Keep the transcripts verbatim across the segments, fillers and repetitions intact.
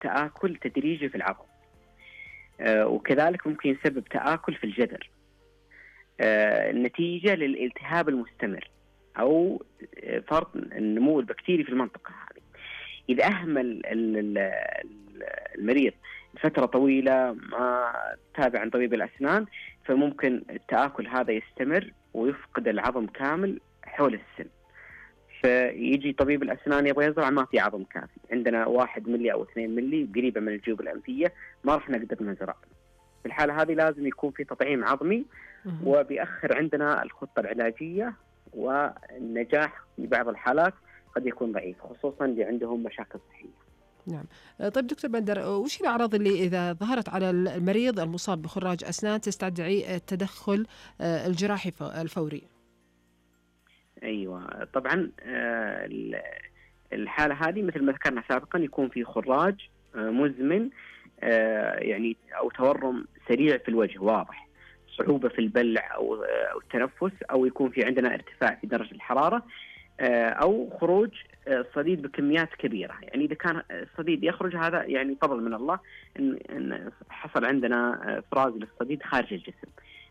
تآكل تدريجي في العظم، آه وكذلك ممكن يسبب تآكل في الجذر آه نتيجة للالتهاب المستمر أو فرط النمو البكتيري في المنطقة هذه. إذا أهمل المريض فترة طويلة ما تابع عن طبيب الأسنان، فممكن التآكل هذا يستمر ويفقد العظم كامل حول السن، فيجي طبيب الأسنان يبغى يزرع ما في عظم كافي، عندنا واحد ملي أو اثنين ملي قريبة من الجيوب الأنفية ما راح نقدر نزرع. في الحالة هذه لازم يكون في تطعيم عظمي، وبيأخر عندنا الخطة العلاجية، والنجاح في بعض الحالات قد يكون ضعيف، خصوصا اللي عندهم مشاكل صحية. نعم. طيب دكتور بندر، وش الأعراض اللي إذا ظهرت على المريض المصاب بخراج أسنان تستدعي التدخل الجراحي الفوري؟ أيوة طبعا، الحالة هذه مثل ما ذكرنا سابقا يكون في خراج مزمن يعني أو تورم سريع في الوجه واضح، صعوبة في البلع أو التنفس، أو يكون في عندنا ارتفاع في درجة الحرارة، أو خروج صديد بكميات كبيرة. يعني إذا كان الصديد يخرج هذا يعني فضل من الله إن حصل عندنا إفراز للصديد خارج الجسم.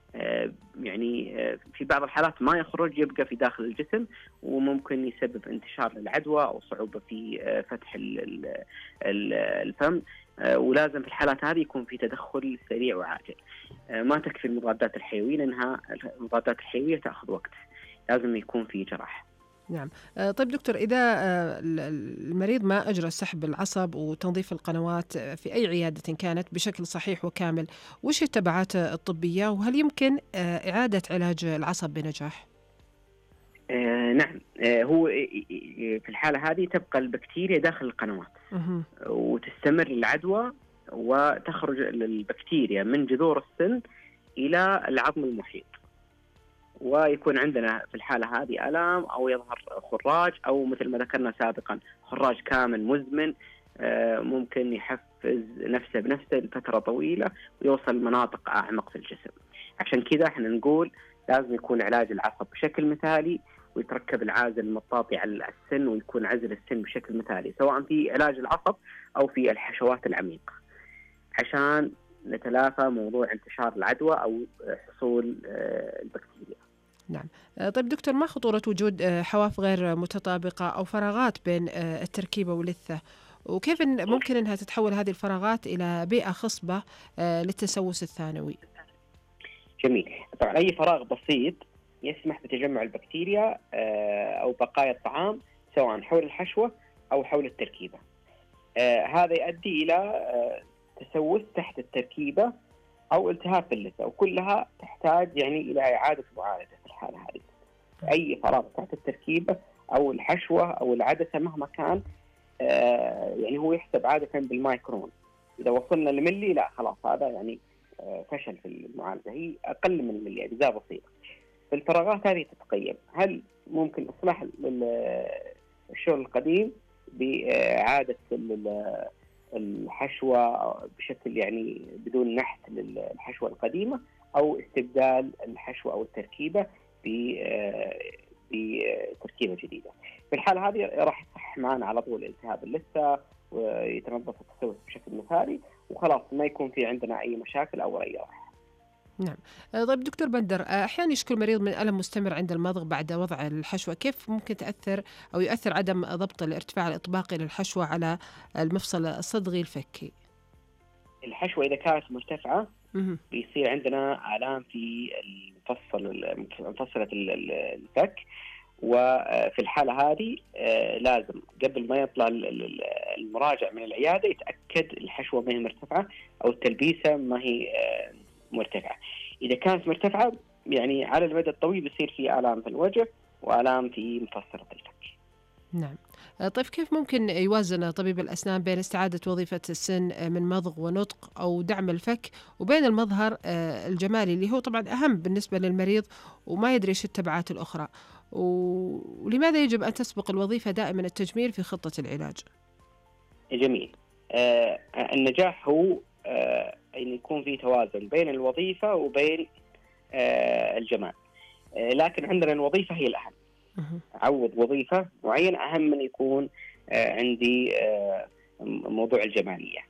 يعني في بعض الحالات ما يخرج، يبقى في داخل الجسم، وممكن يسبب انتشار للعدوى أو صعوبة في فتح الفم، ولازم في الحالات هذه يكون في تدخل سريع وعاجل. ما تكفي المضادات الحيوية لأنها المضادات الحيوية تأخذ وقت، لازم يكون في جراحة. نعم. طيب دكتور، إذا المريض ما أجرى سحب العصب وتنظيف القنوات في أي عيادة كانت بشكل صحيح وكامل، وش التبعات الطبية، وهل يمكن إعادة علاج العصب بنجاح؟ آه نعم، آه هو في الحالة هذه تبقى البكتيريا داخل القنوات أه. وتستمر العدوى، وتخرج البكتيريا من جذور السن إلى العظم المحيط، ويكون عندنا في الحالة هذه ألم أو يظهر خراج، أو مثل ما ذكرنا سابقا خراج كامل مزمن ممكن يحفز نفسه بنفسه لفترة طويلة ويوصل مناطق أعمق في الجسم. عشان كذا احنا نقول لازم يكون علاج العصب بشكل مثالي، ويتركب العازل المطاطي على السن، ويكون عزل السن بشكل مثالي سواء في علاج العصب أو في الحشوات العميقة، عشان نتلافى موضوع انتشار العدوى أو حصول البكتيريا. نعم. طيب دكتور، ما خطورة وجود حواف غير متطابقة أو فراغات بين التركيبة واللثة، وكيف ممكن أنها تتحول هذه الفراغات إلى بيئة خصبة للتسوس الثانوي؟ جميل. طبعا أي فراغ بسيط يسمح بتجمع البكتيريا أو بقايا الطعام سواء حول الحشوة أو حول التركيبة. هذا يؤدي إلى تسوس تحت التركيبة أو التهاب في اللثة، وكلها تحتاج يعني إلى إعادة معالجة. في الحالة هذه أي فراغ تحت التركيبة أو الحشوة أو العدسة مهما كان آه يعني هو يحسب عادة بالمايكرون، إذا وصلنا لملي لا خلاص هذا يعني آه فشل في المعالجة، هي أقل من ملي أجزاء بسيطة. فالفراغات هذه تتقيم، هل ممكن إصلاح الشغل القديم بإعادة الحشوة بشكل يعني بدون نحت للحشوة القديمة، أو استبدال الحشوة أو التركيبة بتركيبة جديدة. في الحالة هذه راح يصح معنا على طول التهاب اللثة ويتنظف التسوس بشكل مثالي، وخلاص ما يكون في عندنا أي مشاكل أو أي راحة. نعم. طيب دكتور بندر، أحيانا يشكو المريض من ألم مستمر عند المضغ بعد وضع الحشوة، كيف ممكن تأثر أو يؤثر عدم ضبط الارتفاع الإطباقي للحشوة على المفصل الصدغي الفكي؟ الحشوة إذا كانت مرتفعة بيصير عندنا آلام في المفصل مفصلة الفك، وفي الحالة هذه لازم قبل ما يطلع المراجع من العيادة يتأكد الحشوة ما هي مرتفعة أو التلبيسة ما هي مرتفعة. إذا كانت مرتفعة يعني على المدى الطويل بيصير في آلام في الوجه وآلام في مفصلة الفك. نعم. طيب كيف ممكن يوازن طبيب الأسنان بين استعادة وظيفة السن من مضغ ونطق أو دعم الفك وبين المظهر الجمالي اللي هو طبعا أهم بالنسبة للمريض وما يدري ايش التبعات الأخرى، ولماذا يجب أن تسبق الوظيفة دائما التجميل في خطة العلاج؟ جميل. آه النجاح هو آه أن يكون في توازن بين الوظيفة وبين آه الجمال، آه لكن عندنا الوظيفة هي الأهم. أعوض وظيفة معينة أهم من يكون آه عندي آه موضوع الجمالية.